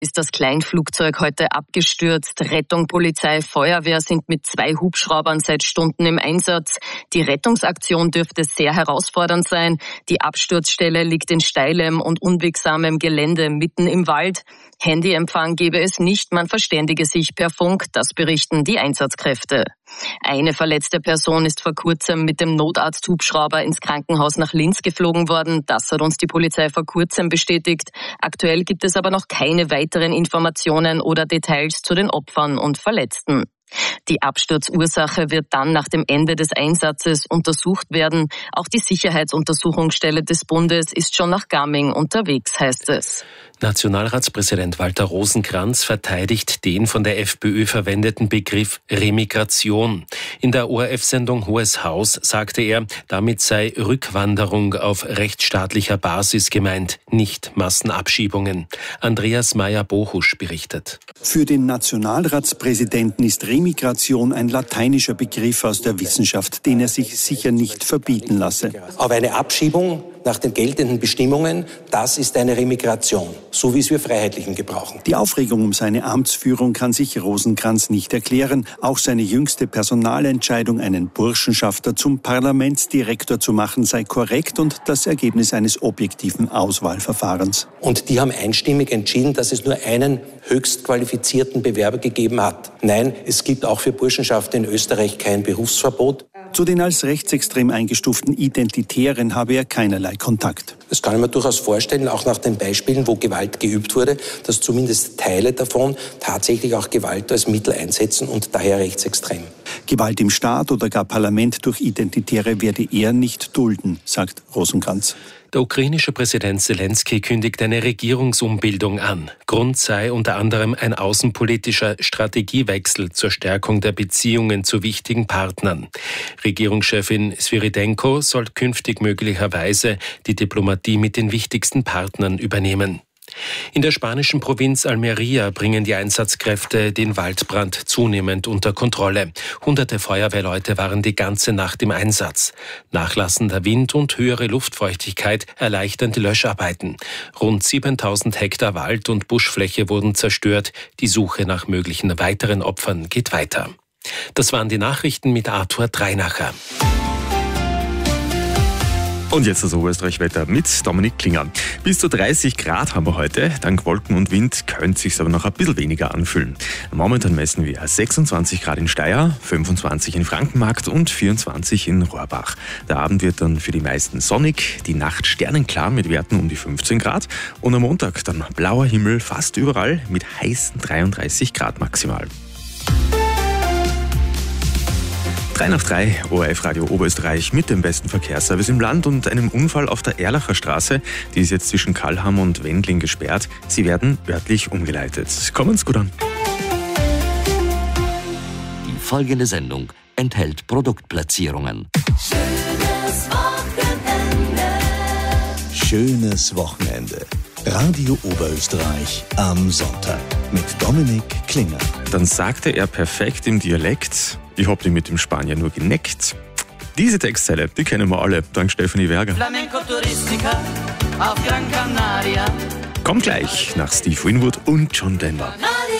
ist das Kleinflugzeug heute abgestürzt. Rettung, Polizei, Feuerwehr sind mit 2 Hubschraubern seit Stunden im Einsatz. Die Rettungsaktion dürfte sehr herausfordernd sein. Die Absturzstelle liegt in steilem und unwegsamem Gelände mitten im Wald. Handyempfang gebe es nicht, man verständige sich per Funk, das berichten die Einsatzkräfte. Eine verletzte Person ist vor kurzem mit dem Notarzthubschrauber ins Krankenhaus nach Linz geflogen worden. Das hat uns die Polizei vor kurzem bestätigt. Aktuell gibt es aber noch keine weiteren Informationen oder Details zu den Opfern und Verletzten. Die Absturzursache wird dann nach dem Ende des Einsatzes untersucht werden. Auch die Sicherheitsuntersuchungsstelle des Bundes ist schon nach Gaming unterwegs, heißt es. Nationalratspräsident Walter Rosenkranz verteidigt den von der FPÖ verwendeten Begriff Remigration. In der ORF-Sendung Hohes Haus sagte er, damit sei Rückwanderung auf rechtsstaatlicher Basis gemeint, nicht Massenabschiebungen. Andreas Meyer-Bohusch berichtet. Für den Nationalratspräsidenten ist Remigration ein lateinischer Begriff aus der Wissenschaft, den er sich sicher nicht verbieten lasse. Aber eine Abschiebung nach den geltenden Bestimmungen, das ist eine Remigration, so wie es wir Freiheitlichen gebrauchen. Die Aufregung um seine Amtsführung kann sich Rosenkranz nicht erklären. Auch seine jüngste Personalentscheidung, einen Burschenschafter zum Parlamentsdirektor zu machen, sei korrekt und das Ergebnis eines objektiven Auswahlverfahrens. Und die haben einstimmig entschieden, dass es nur einen höchst qualifizierten Bewerber gegeben hat. Nein, es gibt auch für Burschenschafter in Österreich kein Berufsverbot. Zu den als rechtsextrem eingestuften Identitären habe er keinerlei Kontakt. Das kann ich mir durchaus vorstellen, auch nach den Beispielen, wo Gewalt geübt wurde, dass zumindest Teile davon tatsächlich auch Gewalt als Mittel einsetzen und daher rechtsextrem. Gewalt im Staat oder gar Parlament durch Identitäre werde er nicht dulden, sagt Rosenkranz. Der ukrainische Präsident Zelensky kündigt eine Regierungsumbildung an. Grund sei unter anderem ein außenpolitischer Strategiewechsel zur Stärkung der Beziehungen zu wichtigen Partnern. Regierungschefin Svyrydenko soll künftig möglicherweise die Diplomatie mit den wichtigsten Partnern übernehmen. In der spanischen Provinz Almería bringen die Einsatzkräfte den Waldbrand zunehmend unter Kontrolle. Hunderte Feuerwehrleute waren die ganze Nacht im Einsatz. Nachlassender Wind und höhere Luftfeuchtigkeit erleichtern die Löscharbeiten. Rund 7000 Hektar Wald und Buschfläche wurden zerstört. Die Suche nach möglichen weiteren Opfern geht weiter. Das waren die Nachrichten mit Arthur Dreinacher. Und jetzt das Oberösterreich-Wetter mit Dominik Klinger. Bis zu 30 Grad haben wir heute. Dank Wolken und Wind könnte es sich aber noch ein bisschen weniger anfühlen. Momentan messen wir 26 Grad in Steyr, 25 in Frankenmarkt und 24 in Rohrbach. Der Abend wird dann für die meisten sonnig, die Nacht sternenklar mit Werten um die 15 Grad und am Montag dann blauer Himmel fast überall mit heißen 33 Grad maximal. 3 nach 3, ORF-Radio Oberösterreich mit dem besten Verkehrsservice im Land und einem Unfall auf der Erlacher Straße. Die ist jetzt zwischen Kallham und Wendling gesperrt. Sie werden örtlich umgeleitet. Kommen's gut an. Die folgende Sendung enthält Produktplatzierungen. Schönes Wochenende. Radio Oberösterreich am Sonntag mit Dominik Klinger. Dann sagte er perfekt im Dialekt: Ich hab dich mit dem Spanier nur geneckt. Diese Textzeile, die kennen wir alle, dank Stefanie Werger. Flamenco Touristica auf Gran Canaria. Kommt gleich nach Steve Winwood und John Denver.